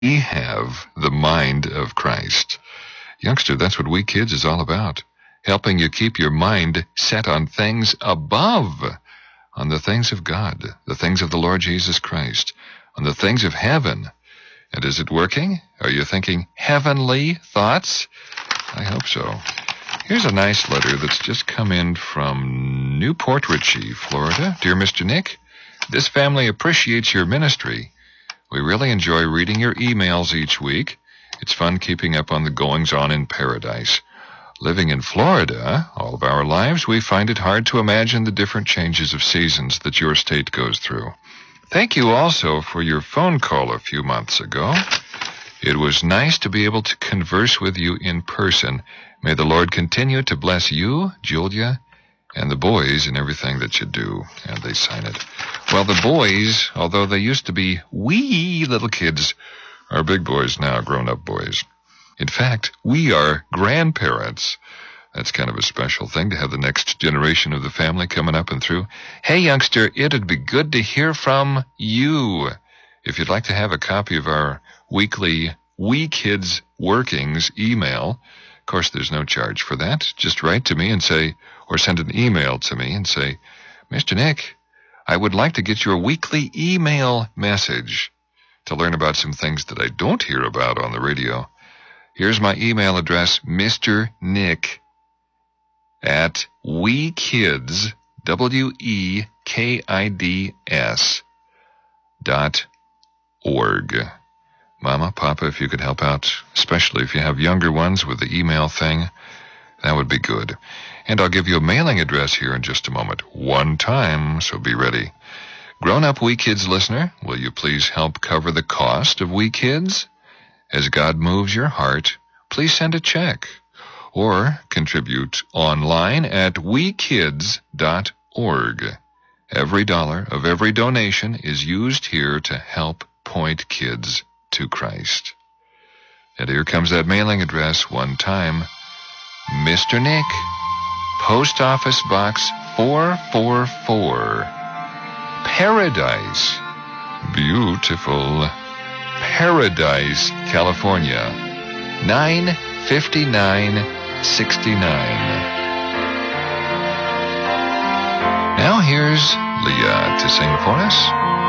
We have the mind of Christ. Youngster, that's what We Kids is all about. Helping you keep your mind set on things above, on the things of God, the things of the Lord Jesus Christ, on the things of heaven. And is it working? Are you thinking heavenly thoughts? I hope so. Here's a nice letter that's just come in from Newport Richey, Florida. Dear Mr. Nick, this family appreciates your ministry. We really enjoy reading your emails each week. It's fun keeping up on the goings-on in paradise. Living in Florida all of our lives, we find it hard to imagine the different changes of seasons that your state goes through. Thank you also for your phone call a few months ago. It was nice to be able to converse with you in person. May the Lord continue to bless you, Julia, and the boys in everything that you do. And they sign it. Well, the boys, although they used to be wee little kids, are big boys now, grown-up boys. In fact, we are grandparents. That's kind of a special thing to have the next generation of the family coming up and through. Hey, youngster, it'd be good to hear from you. If you'd like to have a copy of our weekly We Kids Workings email, of course, there's no charge for that. Just write to me and say, or send an email to me and say, Mr. Nick, I would like to get your weekly email message to learn about some things that I don't hear about on the radio. Here's my email address, Mr. Nick at WeKids, WEKIDS.org. Mama, Papa, if you could help out, especially if you have younger ones with the email thing, that would be good. And I'll give you a mailing address here in just a moment. One time, so be ready. Grown-up We Kids listener, will you please help cover the cost of We Kids? As God moves your heart, please send a check or contribute online at wekids.org. Every dollar of every donation is used here to help point kids to Christ. And here comes that mailing address one time. Mr. Nick, Post Office Box 444, Paradise, beautiful Paradise, California, 95969. Now here's Leah to sing for us.